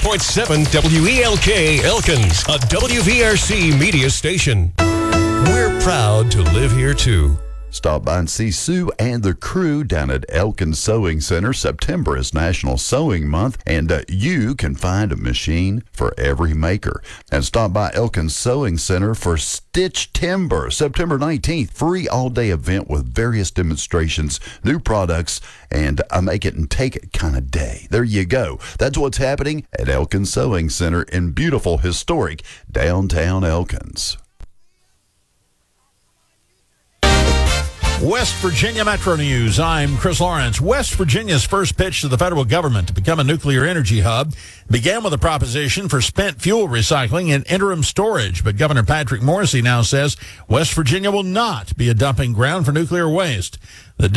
101.7 WELK Elkins, a WVRC media station. We're proud to live here, too. Stop by and see Sue and the crew down at Elkins Sewing Center. September is National Sewing Month, and you can find a machine for every maker. And stop by Elkins Sewing Center for Stitch Timber, September 19th. Free all-day event with various demonstrations, new products, and a make it and take it kind of day. There you go. That's what's happening at Elkins Sewing Center in beautiful, historic downtown Elkins. West Virginia Metro News. I'm Chris Lawrence. West Virginia's first pitch to the federal government to become a nuclear energy hub began with a proposition for spent fuel recycling and interim storage. But Governor Patrick Morrisey now says West Virginia will not be a dumping ground for nuclear waste. The